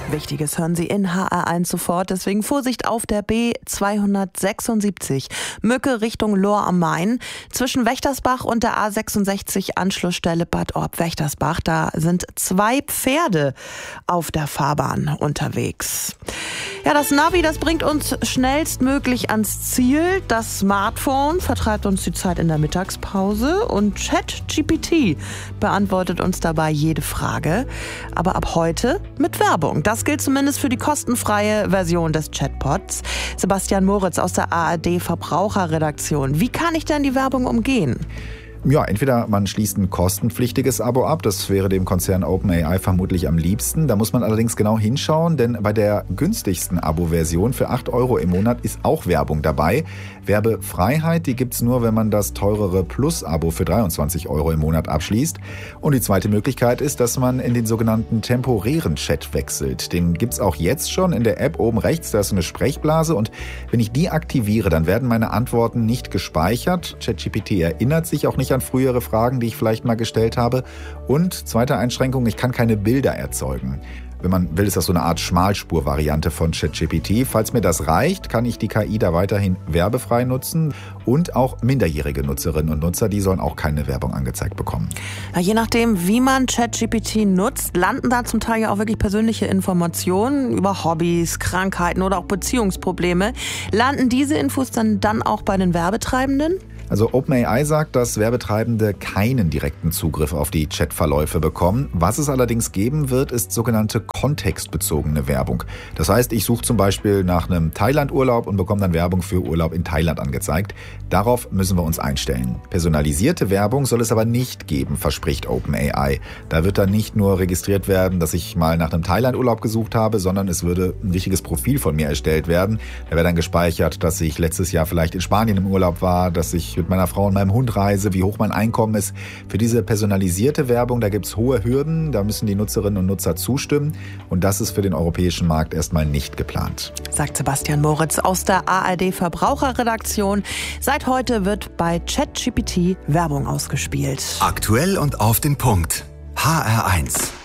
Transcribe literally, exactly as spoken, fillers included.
Wichtiges hören Sie in H R eins sofort, deswegen Vorsicht auf der B zweihundertsechsundsiebzig. Mücke Richtung Lohr am Main. Zwischen Wächtersbach und der A sechsundsechzig Anschlussstelle Bad Orb-Wächtersbach. Da sind zwei Pferde auf der Fahrbahn unterwegs. Ja, das Navi, das bringt uns schnellstmöglich ans Ziel. Das Smartphone vertreibt uns die Zeit in der Mittagspause und ChatGPT beantwortet uns dabei jede Frage. Aber ab heute mit Werbung. Das gilt zumindest für die kostenfreie Version des Chatbots. Sebastian Moritz aus der A R D Verbraucherredaktion. Wie kann ich denn die Werbung umgehen? Ja, entweder man schließt ein kostenpflichtiges Abo ab, das wäre dem Konzern OpenAI vermutlich am liebsten. Da muss man allerdings genau hinschauen, denn bei der günstigsten Abo-Version für acht Euro im Monat ist auch Werbung dabei. Werbefreiheit, die gibt's nur, wenn man das teurere Plus-Abo für dreiundzwanzig Euro im Monat abschließt. Und die zweite Möglichkeit ist, dass man in den sogenannten temporären Chat wechselt. Den gibt's auch jetzt schon in der App oben rechts, da ist eine Sprechblase und wenn ich die aktiviere, dann werden meine Antworten nicht gespeichert. ChatGPT erinnert sich auch nicht an frühere Fragen, die ich vielleicht mal gestellt habe. Und zweite Einschränkung, ich kann keine Bilder erzeugen. Wenn man will, ist das so eine Art Schmalspur-Variante von ChatGPT. Falls mir das reicht, kann ich die K I da weiterhin werbefrei nutzen. Und auch minderjährige Nutzerinnen und Nutzer, die sollen auch keine Werbung angezeigt bekommen. Ja, je nachdem, wie man ChatGPT nutzt, landen da zum Teil ja auch wirklich persönliche Informationen über Hobbys, Krankheiten oder auch Beziehungsprobleme. Landen diese Infos dann, dann auch bei den Werbetreibenden? Also OpenAI sagt, dass Werbetreibende keinen direkten Zugriff auf die Chatverläufe bekommen. Was es allerdings geben wird, ist sogenannte kontextbezogene Werbung. Das heißt, ich suche zum Beispiel nach einem Thailand-Urlaub und bekomme dann Werbung für Urlaub in Thailand angezeigt. Darauf müssen wir uns einstellen. Personalisierte Werbung soll es aber nicht geben, verspricht OpenAI. Da wird dann nicht nur registriert werden, dass ich mal nach einem Thailand-Urlaub gesucht habe, sondern es würde ein richtiges Profil von mir erstellt werden. Da wäre dann gespeichert, dass ich letztes Jahr vielleicht in Spanien im Urlaub war, dass ich mit meiner Frau und meinem Hund reise, wie hoch mein Einkommen ist. Für diese personalisierte Werbung, da gibt es hohe Hürden, da müssen die Nutzerinnen und Nutzer zustimmen und das ist für den europäischen Markt erstmal nicht geplant. Sagt Sebastian Moritz aus der A R D Verbraucherredaktion. Seit heute wird bei ChatGPT Werbung ausgespielt. Aktuell und auf den Punkt. H R eins.